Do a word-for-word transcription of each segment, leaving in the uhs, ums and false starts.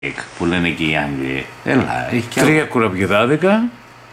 που λένε και οι Άγγλοι. Έλα, έχει και Τρία κουραμπιεδάδικα.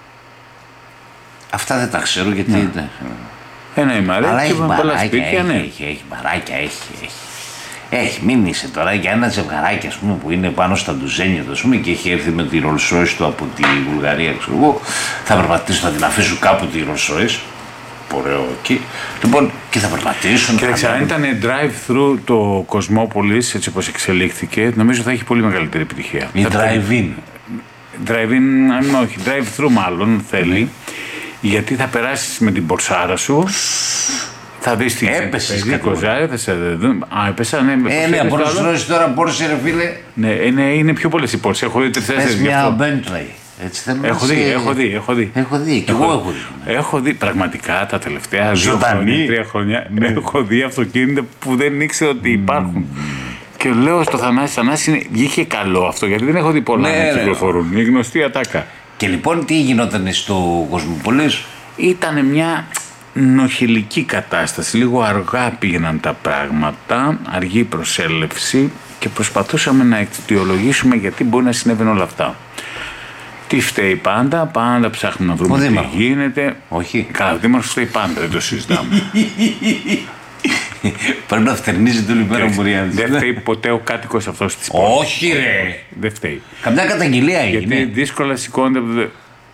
Αυτά δεν τα ξέρω γιατί. Ναι. Είναι. Ένα ημαράκι. Αλλά έχει μπαράκια, σπίτια, έχει, ναι. έχει, έχει μπαράκια, έχει, έχει. Έχει, μην είσαι τώρα για ένα ζευγαράκι ας πούμε, που είναι πάνω στα ντουζένια ας πούμε, και έχει έρθει με τη Rolls Royce του από τη Βουλγαρία. Ξέρω εγώ, θα περπατήσω, θα την αφήσω κάπου τη Rolls Royce. Ωραίο εκεί. Λοιπόν, και θα περπατήσουν. Κοίταξε, αν ήταν drive-thru το Κοσμόπολης, έτσι όπως εξελίχθηκε, νομίζω θα έχει πολύ μεγαλύτερη επιτυχία. Ή drive-in. Drive-in, όχι, drive-thru μάλλον θέλει. Γιατί θα περάσεις με την πορσάρα σου. Θα δεις τι έπεσες παιδί, κοζάρι, θα σε δουν. Α, έπεσα, ναι. Ε, ναι, από τους Ρώσους τώρα πόρσε ρε φίλε. Ναι, είναι, είναι πιο πολλές οι πόρσες. Έχω δει τρεις-τέσσερις. Πες μια Bentley. Έτσι θέλω έχω, να δει, σε... έχω δει, έχω δει. Έχω δει, και έχω, εγώ έχω δει. Έχω δει πραγματικά τα τελευταία δύο χρόνια, τρία χρόνια. Ναι. Έχω δει αυτοκίνητα που δεν ήξερα ότι υπάρχουν. Mm. Και λέω στο Θανάση, Θανάση, βγήκε καλό αυτό, γιατί δεν έχω δει πολλά ναι, να κυκλοφορούν. Είναι γνωστή ατάκα. Και λοιπόν τι γινόταν στο Κοσμοπολής? Ήταν μια νοχηλική κατάσταση. Λίγο αργά πήγαιναν τα πράγματα, αργή προσέλευση και προσπαθούσαμε να αιτιολογήσουμε γιατί μπορεί να συνέβαινε όλα αυτά. Τι φταίει πάντα, πάντα ψάχνουμε να βρούμε τι δήμαρχο. Γίνεται. Όχι. Καλά, ο δήμαρχος φταίει πάντα, δεν το συζητάμε. Πρέπει να φτερνίζεται όλη μέρα ο Μπουριάδης. Δεν φταίει ποτέ ο κάτοικος αυτός της πόλης. Όχι ρε. Δεν φταίει. Καμιά καταγγελία έγινε? Γιατί δύσκολα σηκώνεται.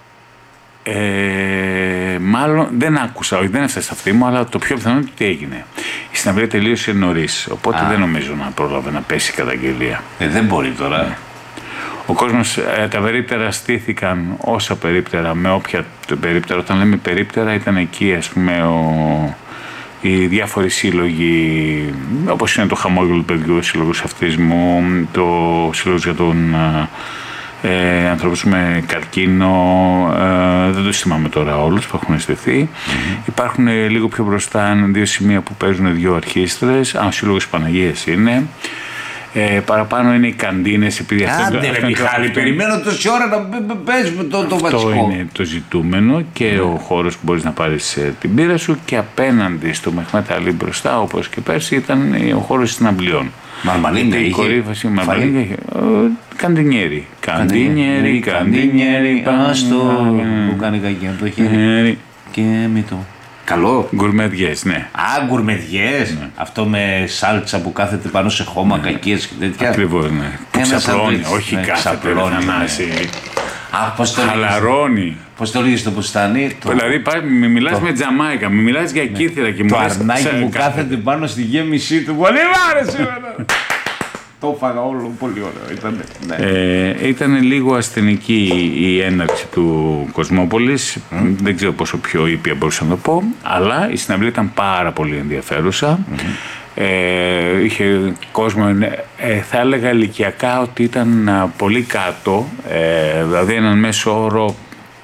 Ε, μάλλον δεν άκουσα, όχι δεν έφτασε αυτή μου, αλλά το πιο πιθανό είναι τι έγινε. Η συναυλία τελείωσε νωρίς, οπότε Α. δεν νομίζω να πρόλαβε να πέσει η καταγγελία. Ε, δεν μπορεί τώρα. Ναι. Ο κόσμος, ε, τα περίπτερα στήθηκαν όσα περίπτερα, με όποια το περίπτερα. Όταν λέμε περίπτερα ήταν εκεί, ας πούμε, ο, οι διάφοροι σύλλογοι, όπως είναι το Χαμόγελο του Παιδιού, ο Σύλλογος Αυτισμού, το Σύλλογος για τον ε, ανθρώπους με καρκίνο, ε, δεν το θυμάμαι τώρα όλους που έχουν αισθηθεί. Mm-hmm. Υπάρχουν ε, λίγο πιο μπροστά δύο σημεία που παίζουν δύο αρχίστρες, αν ο Σύλλογος Παναγίας είναι. Ε, παραπάνω είναι οι καντίνες. Επειδή Άντε ρε Μιχάλη, περιμένω τόση ώρα να παίζουμε το, το βασικό. Αυτό είναι το ζητούμενο και mm. ο χώρος που μπορείς να πάρεις ε, την πύρα σου, και απέναντι στο Μεχμέτ Αλή μπροστά, όπως και πέρσι, ήταν ο χώρος συναυλιών. Μαρμαλίνια είχε. Η κορύφωση Μαρμαλίνια είχε. Καντινιέρι. Καντινιέρι, καντινιέρι, άστο που κάνει κακή από το χέρι και μη το... Καλό. Γκουρμεδιές, ναι. Α, γκουρμεδιές. Ναι. Αυτό με σάλτσα που κάθεται πάνω σε χώμα, ναι. Κακίες και τέτοια. Ακριβώς, ναι. Που ξαπλώνει, όχι ναι, κάθεται, Θανάση. Α, πώς το χαλαρώνει. Πώς το λέγεις το μπουστάνι? Το... Δηλαδή, μη μιλάς το... με Τζαμάικα, μη μιλάς για κύθυρα και μου το αρνάκι που κάθεται πάνω στη γέμισή του. Πολύ μ' άρεσε. Το έφαγα όλο, πολύ ωραίο ήταν. Ναι. Ε, ήταν λίγο ασθενική η έναρξη του Κοσμόπολης, mm. δεν ξέρω πόσο πιο ήπια μπορούσα να το πω, αλλά η συναυλία ήταν πάρα πολύ ενδιαφέρουσα. Mm-hmm. Ε, είχε κόσμο, ε, θα έλεγα ηλικιακά ότι ήταν πολύ κάτω, ε, δηλαδή έναν μέσο όρο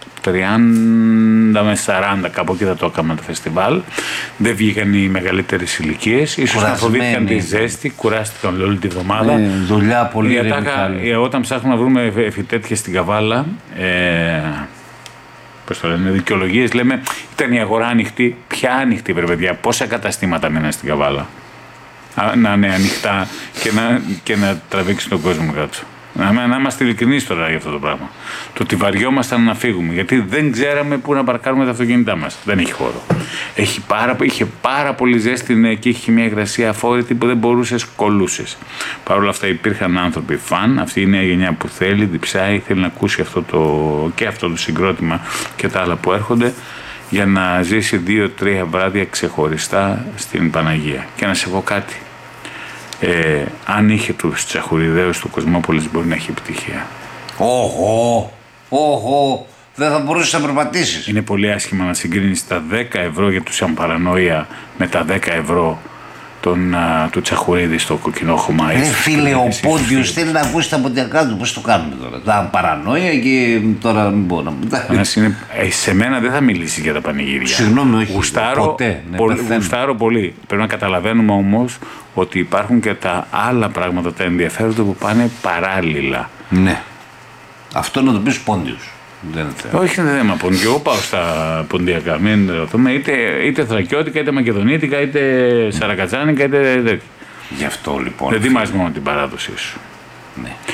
τριάντα με σαράντα, κάπου εκεί θα το έκανα το φεστιβάλ. Δεν βγήκαν οι μεγαλύτερες ηλικίες. Ίσως να φοβήθηκαν τη ζέστη, κουράστηκαν όλη τη βδομάδα. Ε, δουλειά πολύ ρε Μιχάλη. Όταν ψάχνουμε να βρούμε φυτέτια στην Καβάλα, ε, πώς το λένε, δικαιολογίες, λέμε ήταν η αγορά ανοιχτή. Ποια ανοιχτή, βρε παιδιά, πόσα καταστήματα μείναν στην Καβάλα? Να είναι ανοιχτά και να, και να τραβήξει τον κόσμο κάτω. Να, να είμαστε ειλικρινείς τώρα για αυτό το πράγμα. Το ότι βαριόμασταν να φύγουμε, γιατί δεν ξέραμε πού να παρκάρουμε τα αυτοκίνητά μας. Δεν έχει χώρο. Έχει πάρα, είχε πάρα πολύ ζέστη, ναι, και είχε μια υγρασία αφόρητη που δεν μπορούσες, κολούσες. Παρ' όλα αυτά υπήρχαν άνθρωποι φαν. Αυτή είναι η γενιά που θέλει, διψάει, θέλει να ακούσει αυτό το, και αυτό το συγκρότημα και τα άλλα που έρχονται, για να ζήσει δύο-τρία βράδια ξεχωριστά στην Παναγία. Και να σε πω κάτι. Ε, αν είχε τους τσαχουριδαίους του Κοσμόπολης, μπορεί να έχει επιτυχία. Όχο, όχο, δεν θα μπορούσες να περπατήσεις. Είναι πολύ άσχημα να συγκρίνεις τα δέκα ευρώ για τους σαν παρανόια με τα δέκα ευρώ τον, α, του Τσαχουρίδη στο κοκκινόχωμα. Ε, φίλε, ο Πόντιος θέλει να ακούσει τα ποντιακά του. Πώς το κάνουμε τώρα? Τα παρανόια και τώρα μην μπορώ να... είναι, ε, σε μένα δεν θα μιλήσει για τα πανηγύρια. Συγγνώμη, όχι. Γουστάρω, ποτέ. Ναι, πολύ, γουστάρω πολύ. Πρέπει να καταλαβαίνουμε όμως ότι υπάρχουν και τα άλλα πράγματα, τα ενδιαφέροντα που πάνε παράλληλα. Ναι. Αυτό να το πεις Πόντιος. Δεν όχι, είναι θέμα πόντιο. Εγώ πάω στα ποντιακά. Μην ρωτούμε, είτε, είτε θρακιώτικα, είτε μακεδονίτικα, είτε σαρακατσάνικα, είτε. Γι' αυτό λοιπόν. Δεν θυμάσαι μόνο την παράδοσή σου. Ναι.